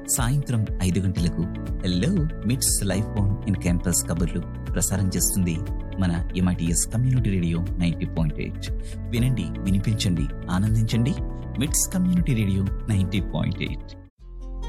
సాయంత్రం 5 గంటలకు హలో మిట్స్ లైఫ్ ఆన్ ఇన్ క్యాంపస్ కబుర్లు ప్రసారం చేస్తుంది మన MITS కమ్యూనిటీ రేడియో 90.8. వినండి, వినిపించండి, ఆనందించండి. మిట్స్ కమ్యూనిటీ రేడియో 90.8.